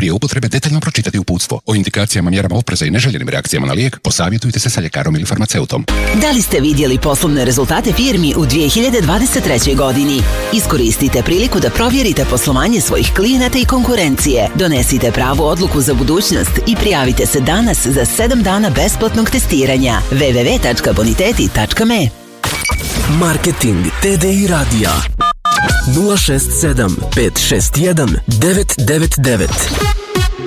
Prije upotrebe detaljno pročitati uputstvo. O indikacijama, mjerama opreza i neželjenim reakcijama na lijek posavjetujte se sa ljekarom ili farmaceutom. Da li ste vidjeli poslovne rezultate firmi u 2023. godini? Iskoristite priliku da provjerite poslovanje svojih klijenata i konkurencije. Donesite pravu odluku za budućnost i prijavite se danas za 7 dana besplatnog testiranja. www.boniteti.me. Marketing TDI radija 067 561 999.